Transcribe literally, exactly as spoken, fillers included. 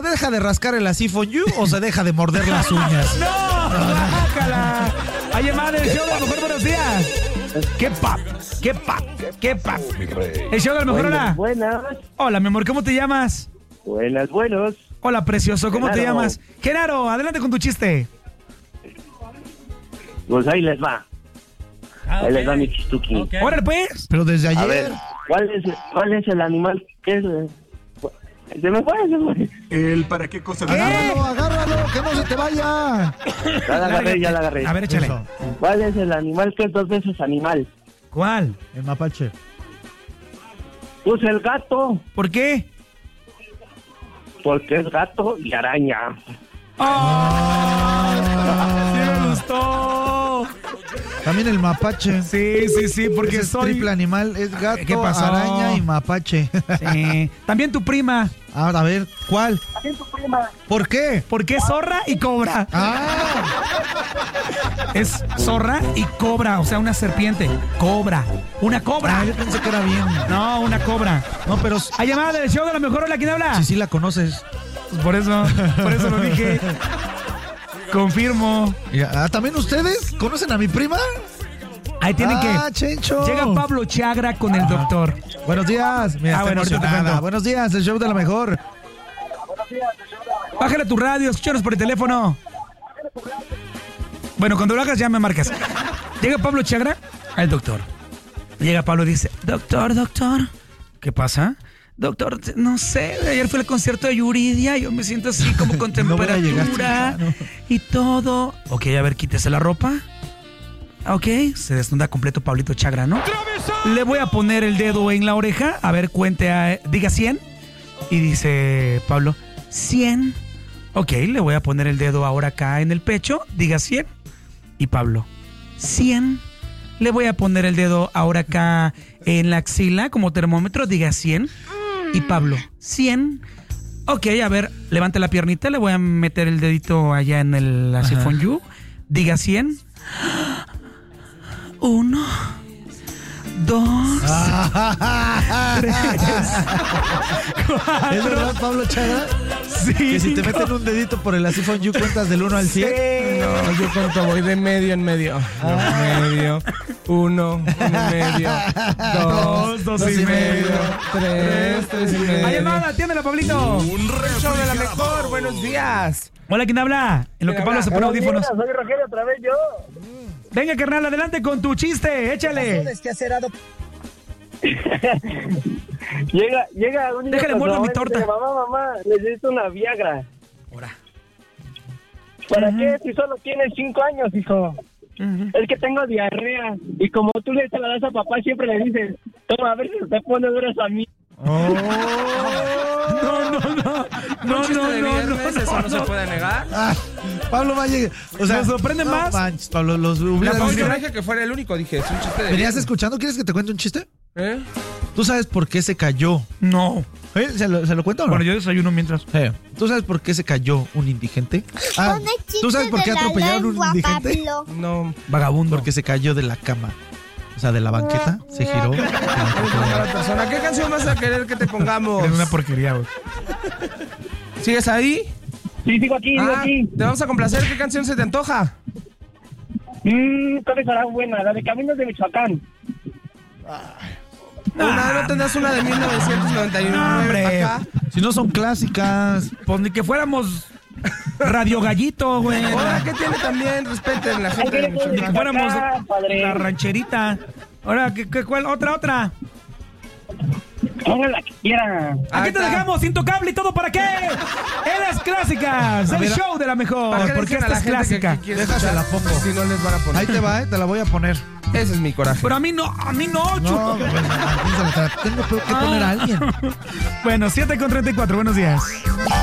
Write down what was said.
¿Deja de rascar el así fondue o se deja de morder las uñas? ¡No! ¡Bájala! Hay llamada del show de la mejor, buenos días. ¡Qué pap! ¡Qué pap! ¡Qué pap! El show de la mejor, hola. Buenas. Hola, mi amor, ¿cómo te llamas? Buenas, buenos. Hola, precioso, ¿cómo Genaro. te llamas? Genaro, adelante con tu chiste. Pues ahí les va. Ah, Ahí les va mi chistuki. Okay. Órale, pues. Pero desde ayer. A ver, ¿cuál es, ¿cuál es el animal que es? eh? Se me fue, se me fue. ¿El para qué cosa? Agárralo, agárralo, que no se te vaya. Ya la agarré, ya la agarré. A ver, échale. Eso. ¿Cuál es el animal que es dos veces animal? ¿Cuál? El mapache. Pues el gato, ¿Por qué? porque es gato y araña. ¡Oh! ¡Sí me gustó! También el mapache. Sí, sí, sí, porque Ese es soy... triple animal, es gato, ¿Qué pasó? araña y mapache. Sí. También tu prima. Ahora, a ver, ¿cuál? ¿Por qué? Porque es zorra y cobra. Ah, Es zorra y cobra, o sea, una serpiente. Cobra. Una cobra. ah, yo pensé que era bien. No, una cobra. No, pero ¿Hay llamada del show de la mejor? Hola, ¿quién habla? si sí la conoces. Pues por eso, por eso lo dije. Confirmo. Y- Ah, ¿también ustedes conocen a mi prima? Ahí tienen Ah, que... Chencho. Llega Pablo Chagra con el doctor. Buenos días. Mira, Ah, está bueno, ahorita te emocionada. cuento. Buenos días, el show de la mejor. Bájale tu radio, escúchanos por el teléfono. Bueno, cuando lo hagas ya me marcas. Llega Pablo Chagra al doctor. Llega Pablo y dice, doctor, doctor. ¿Qué pasa? Doctor, no sé, ayer fue el concierto de Yuridia, yo me siento así como con No voy a llegar temperatura temprano. y todo. Ok, a ver, quítese la ropa. Ok, se desnuda completo Pablito Chagra, ¿no? Le voy a poner el dedo en la oreja, a ver, cuente, a, diga cien. Y dice Pablo, cien. Ok, le voy a poner el dedo ahora acá en el pecho, diga cien. Y Pablo, cien. Le voy a poner el dedo ahora acá en la axila como termómetro, diga cien. Y Pablo, cien. Ok, a ver, levante la piernita, le voy a meter el dedito allá en el asifonyu, diga cien. Uno, dos, tres, cuatro. ¿Es verdad, Pablo Chagra? Sí. Que si te meten un dedito por el así you cuentas del uno al cien. No, yo cuento, voy de medio en medio. Dos, medio. Uno, uno y medio. Dos, dos dos y y medio. medio. Tres, tres y medio. Hay llamada, atiéndela, Pablito. Un Show de la mejor, refrigerador. buenos días. Hola, ¿quién habla? En lo que ¿Quién Pablo habla? se pone audífonos. Soy Rogelio otra vez yo. Venga, carnal, adelante con tu chiste, échale. Llega, llega un niño Déjale con muerdo su mi mamá y torta. dice, mamá, mamá, necesito una Viagra. Ahora. ¿Para qué? Si solo tienes cinco años, hijo. Es que tengo diarrea. Y como tú le la das a papá, siempre le dices, toma, a ver si te pone duras a mí. No, no, no. No, Un chiste no, de no, viernes, no, eso no, no. se puede negar. Ah, Pablo Valle. O sea, ¿Me sorprende no más? manches, Pablo, los La hubieras Pablo, dicho. yo no dije que fuera el único, dije, es un chiste de ¿Venías viernes. escuchando? ¿Quieres que te cuente un chiste? ¿Eh? ¿Tú sabes por qué se cayó? No. ¿Eh? ¿Se lo, ¿Se lo cuento o no? Bueno, yo desayuno mientras. Eh, ¿Tú sabes por qué se cayó un indigente? Ah, ¿tú sabes por qué atropellaron un indigente? No. Vagabundo. Porque se cayó de la cama. O sea, de la banqueta. Se giró. Otra persona. ¿Qué canción vas a querer que te pongamos? Es una porquería, güey. ¿Sigues ahí? Sí, sigo aquí, sigo Ah, aquí. te vamos a complacer. ¿Qué canción se te antoja? Mmm, ¿cuál será buena? La de Caminos de Michoacán. Una, ¿no tendrás una de mil novecientos noventa y uno? No, hombre. Acá. Si no son clásicas. Pues ni que fuéramos Radio Gallito, güey. Ahora, ¿qué tiene también? Respeten la gente de Ni que Michoacán. fuéramos Acá, padre. la rancherita. Ahora, ¿qué, qué, cuál? Otra, otra. Pongan la que quieran. Aquí Ahí te está. dejamos, Intocable y todo para qué. En las clásicas. El ver, show de la ¿Para mejor. qué Porque dicen a esta la es gente que- clásica. que quiere Déjase la escuchar? pongo. Si no les van a poner. Ahí te va, eh, te la voy a poner. Ese es mi coraje. Pero a mí no, a mí no, No, chulo. pues, piénsala, te la tengo que poner a alguien. Bueno, siete con treinta y cuatro, buenos días.